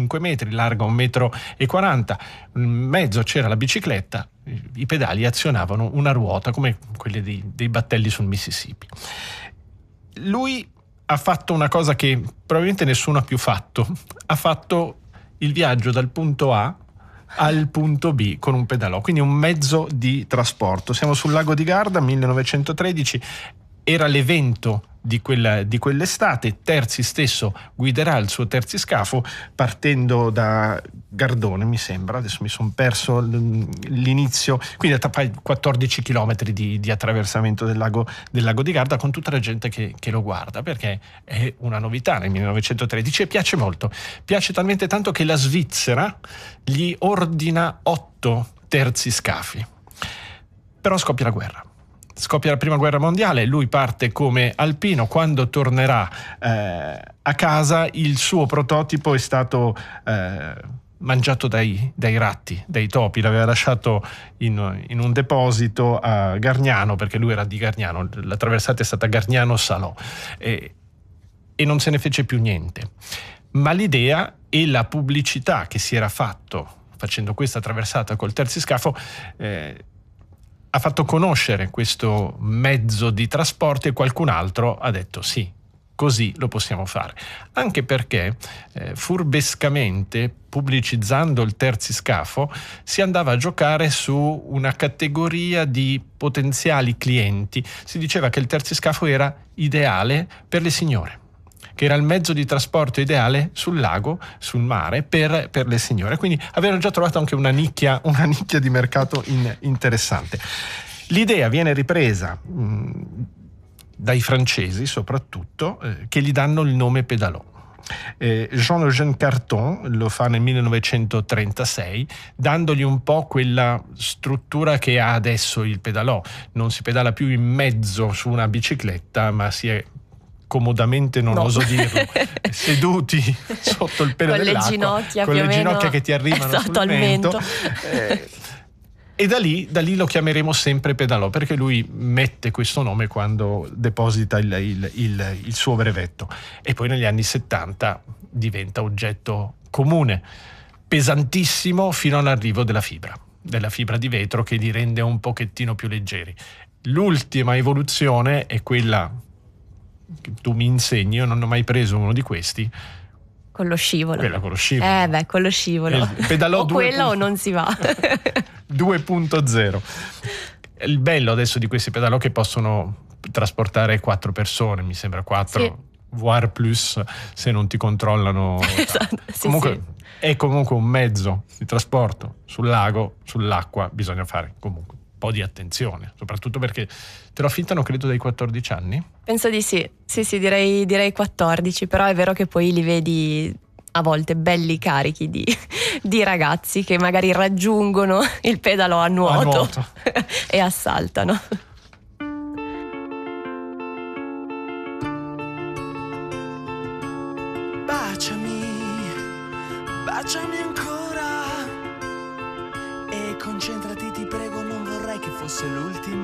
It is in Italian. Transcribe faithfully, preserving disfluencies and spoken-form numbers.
cinque metri, larga un metro e quaranta, in mezzo c'era la bicicletta, i pedali azionavano una ruota come quelle dei, dei battelli sul Mississippi. Lui ha fatto una cosa che probabilmente nessuno ha più fatto, ha fatto il viaggio dal punto A al punto B con un pedalò, quindi un mezzo di trasporto. Siamo sul lago di Garda, millenovecentotredici, era l'evento di, quella, di quell'estate. Terzi stesso guiderà il suo terziscafo partendo da Gardone, mi sembra, adesso mi sono perso l'inizio, quindi quattordici chilometri di, di attraversamento del lago, del lago di Garda, con tutta la gente che, che lo guarda, perché è una novità nel millenovecentotredici e piace molto, piace talmente tanto che la Svizzera gli ordina otto terziscafi. Però scoppia la guerra. Scoppia la prima guerra mondiale, lui parte come alpino. Quando tornerà eh, a casa, il suo prototipo è stato eh, mangiato dai, dai ratti, dai topi. L'aveva lasciato in, in un deposito a Gargnano, perché lui era di Gargnano, la traversata è stata Gargnano-Salò, e, e non se ne fece più niente. Ma l'idea e la pubblicità che si era fatto facendo questa traversata col terziscafo eh, ha fatto conoscere questo mezzo di trasporto, e qualcun altro ha detto sì, così lo possiamo fare. Anche perché eh, furbescamente, pubblicizzando il terziscafo, si andava a giocare su una categoria di potenziali clienti. Si diceva che il terziscafo era ideale per le signore, che era il mezzo di trasporto ideale sul lago, sul mare, per, per le signore. Quindi avevano già trovato anche una nicchia, una nicchia di mercato in, interessante. L'idea viene ripresa mh, dai francesi soprattutto, eh, che gli danno il nome pedalò. Eh, Jean-Eugène Carton lo fa nel millenovecentotrentasei, dandogli un po' quella struttura che ha adesso il pedalò. Non si pedala più in mezzo su una bicicletta, ma si è comodamente, non no. oso dirlo, seduti sotto il pelo con dell'acqua, le ginocchia, con più le o ginocchia meno, che ti arrivano esatto, sul mento. mento. Eh, e da lì, da lì lo chiameremo sempre pedalò, perché lui mette questo nome quando deposita il, il, il, il suo brevetto. E poi negli anni settanta diventa oggetto comune, pesantissimo, fino all'arrivo della fibra, della fibra di vetro, che li rende un pochettino più leggeri. L'ultima evoluzione è quella che tu mi insegni, io non ho mai preso uno di questi. Con lo scivolo. Quella con lo scivolo. Eh beh, con lo scivolo. Il pedalò o quella o non si va. due punto zero. Il bello adesso di questi pedalò che possono trasportare quattro persone, mi sembra quattro, sì. voire plus, se non ti controllano. Esatto, sì, comunque sì. È comunque un mezzo di trasporto sul lago, sull'acqua, bisogna fare comunque un po' di attenzione, soprattutto perché te lo affittano credo dai quattordici anni? Penso di sì, sì sì direi, direi quattordici, però è vero che poi li vedi a volte belli carichi di, di ragazzi che magari raggiungono il pedalò a nuoto, a nuoto. e assaltano. Baciami, baciami ancora e concentrati, ti prego, non vorrei che fosse l'ultimo.